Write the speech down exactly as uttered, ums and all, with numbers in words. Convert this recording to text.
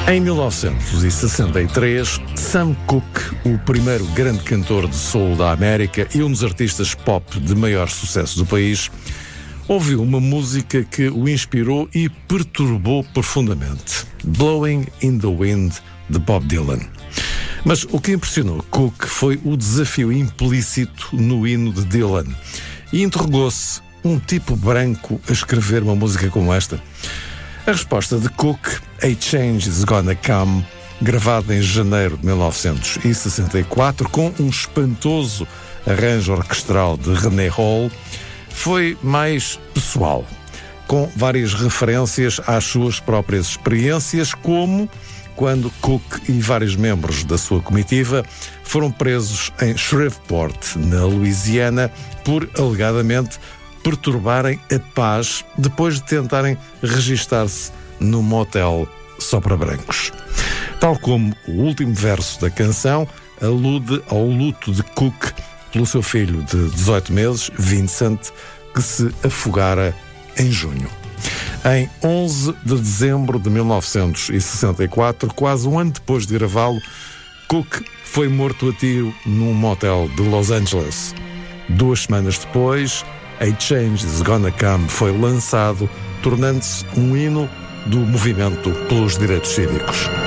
Em mil novecentos e sessenta e três, Sam Cooke, o primeiro grande cantor de soul da América e um dos artistas pop de maior sucesso do país, ouviu uma música que o inspirou e perturbou profundamente: Blowing in the Wind, de Bob Dylan. Mas o que impressionou Cooke foi o desafio implícito no hino de Dylan. E interrogou-se: um tipo branco a escrever uma música como esta? A resposta de Cooke, A Change Is Gonna Come, gravada em janeiro de mil novecentos e sessenta e quatro, com um espantoso arranjo orquestral de René Hall, foi mais pessoal, com várias referências às suas próprias experiências, como quando Cooke e vários membros da sua comitiva foram presos em Shreveport, na Louisiana, por, alegadamente, perturbarem a paz depois de tentarem registar-se num motel só para brancos. Tal como o último verso da canção alude ao luto de Cooke pelo seu filho de dezoito meses, Vincent, que se afogara em junho. Em onze de dezembro de mil novecentos e sessenta e quatro, quase um ano depois de gravá-lo, Cooke foi morto a tiro num motel de Los Angeles. Duas semanas depois, A Change Is Gonna Come foi lançado, tornando-se um hino do movimento pelos direitos cívicos.